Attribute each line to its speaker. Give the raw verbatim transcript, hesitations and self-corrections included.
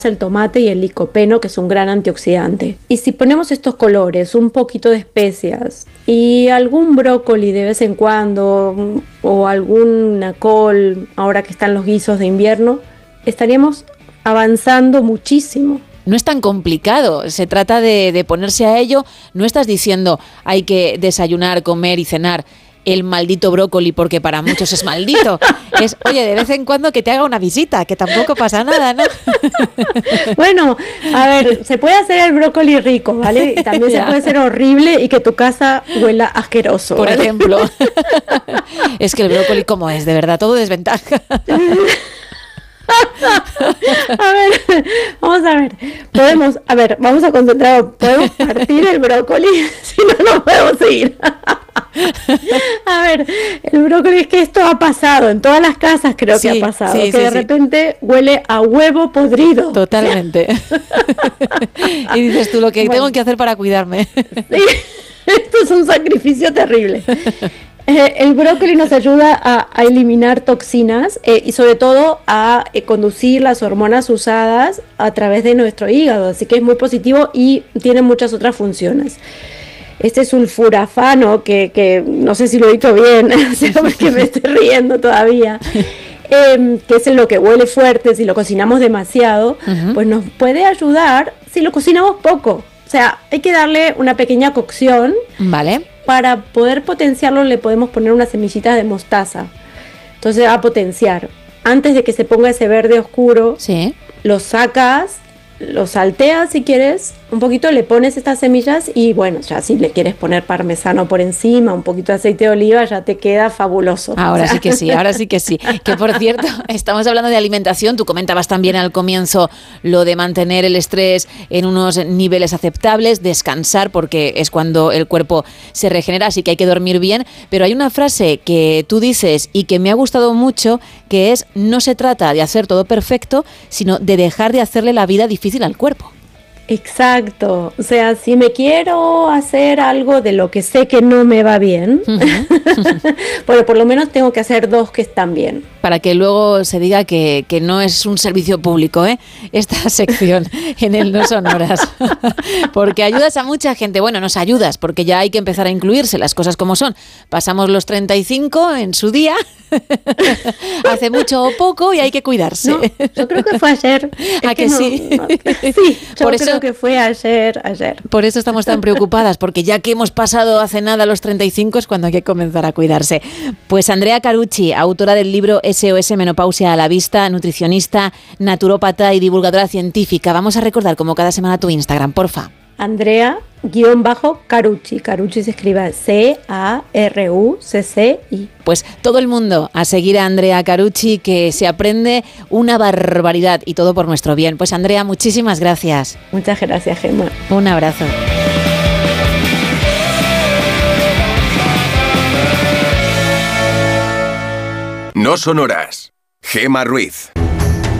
Speaker 1: el tomate y el licopeno, que es un gran antioxidante. Y si ponemos estos colores, un poquito de especias y algún brócoli de vez en cuando o alguna col, ahora que están los guisos de invierno, estaríamos avanzando muchísimo.
Speaker 2: No es tan complicado, se trata de, de ponerse a ello. No estás diciendo hay que desayunar, comer y cenar el maldito brócoli porque para muchos es maldito. Es, oye, de vez en cuando que te haga una visita, que tampoco pasa nada, ¿no?
Speaker 1: Bueno, a ver, se puede hacer el brócoli rico, ¿vale? Y también ya. Se puede hacer horrible y que tu casa huela asqueroso,
Speaker 2: por
Speaker 1: ¿vale?
Speaker 2: ejemplo. Es que el brócoli, ¿cómo es? De verdad, todo desventaja.
Speaker 1: A ver, vamos a ver, podemos, a ver, vamos a concentrar, podemos partir el brócoli, si no, no podemos seguir. A ver, el brócoli, es que esto ha pasado, en todas las casas creo sí, que ha pasado, sí, que sí, de repente sí. Huele a huevo podrido.
Speaker 2: Totalmente. Y dices tú, lo que bueno. tengo que hacer para cuidarme.
Speaker 1: Sí, esto es un sacrificio terrible. Eh, el brócoli nos ayuda a, a eliminar toxinas eh, y sobre todo a eh, conducir las hormonas usadas a través de nuestro hígado, así que es muy positivo y tiene muchas otras funciones. Este sulforafano, que, que no sé si lo he dicho bien, o sea, porque me estoy riendo todavía, eh, que es lo que huele fuerte si lo cocinamos demasiado, uh-huh. Pues nos puede ayudar si lo cocinamos poco. O sea, hay que darle una pequeña cocción.
Speaker 2: Vale.
Speaker 1: Para poder potenciarlo le podemos poner unas semillitas de mostaza. Entonces va a potenciar. Antes de que se ponga ese verde oscuro,
Speaker 2: sí.
Speaker 1: Lo sacas, lo salteas si quieres, un poquito le pones estas semillas y bueno, ya si le quieres poner parmesano por encima, un poquito de aceite de oliva, ya te queda fabuloso.
Speaker 2: Ahora sí que sí, ahora sí que sí. Que por cierto, estamos hablando de alimentación, tú comentabas también al comienzo lo de mantener el estrés en unos niveles aceptables, descansar porque es cuando el cuerpo se regenera, así que hay que dormir bien, pero hay una frase que tú dices y que me ha gustado mucho, que es: no se trata de hacer todo perfecto, sino de dejar de hacerle la vida difícil al cuerpo.
Speaker 1: Exacto, o sea, si me quiero hacer algo de lo que sé que no me va bien, uh-huh. Bueno, por lo menos tengo que hacer dos que están bien.
Speaker 2: Para que luego se diga que, que no es un servicio público, ¿eh? Esta sección en el No Son Horas. Porque ayudas a mucha gente. Bueno, nos ayudas, porque ya hay que empezar a incluirse las cosas como son. Pasamos los treinta y cinco en su día, hace mucho o poco, y hay que cuidarse.
Speaker 1: No, yo creo que fue ayer.
Speaker 2: ¿A que, que sí?
Speaker 1: No, no, sí, yo por creo eso, que fue ayer, ayer.
Speaker 2: Por eso estamos tan preocupadas, porque ya que hemos pasado hace nada los treinta y cinco es cuando hay que comenzar a cuidarse. Pues Andrea Carucci, autora del libro S O S Menopausia a la Vista, nutricionista, naturópata y divulgadora científica. Vamos a recordar como cada semana tu Instagram, porfa.
Speaker 1: Andrea guión bajo Carucci. Carucci se escribe C A R U C C I.
Speaker 2: Pues todo el mundo a seguir a Andrea Carucci, que se aprende una barbaridad y todo por nuestro bien. Pues Andrea, muchísimas gracias.
Speaker 1: Muchas gracias, Gemma.
Speaker 2: Un abrazo.
Speaker 3: No Son Horas. Gemma Ruiz.